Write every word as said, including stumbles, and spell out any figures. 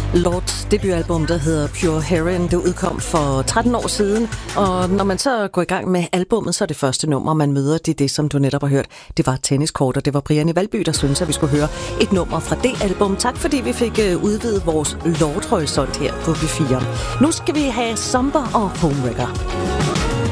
Lords debutalbum, der hedder Pure Heroin, det udkom for tretten år siden, og når man så går i gang med albummet, så er det første nummer, man møder, det er det, som du netop har hørt. Det var Tenniskort, og det var Brian i Valby, der synes, at vi skulle høre et nummer fra det album. Tak fordi vi fik udvidet vores Lord-horisont her på B fire. Nu skal vi have Somber og Homewrecker.